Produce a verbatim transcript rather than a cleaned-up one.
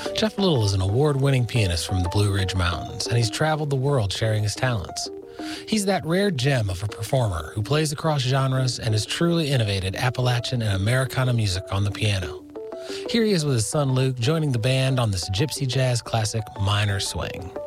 Jeff Little is an award-winning pianist from the Blue Ridge Mountains, and he's traveled the world sharing his talents. He's that rare gem of a performer who plays across genres and has truly innovated Appalachian and Americana music on the piano. Here he is with his son Luke, joining the band on this gypsy jazz classic, Minor Swing.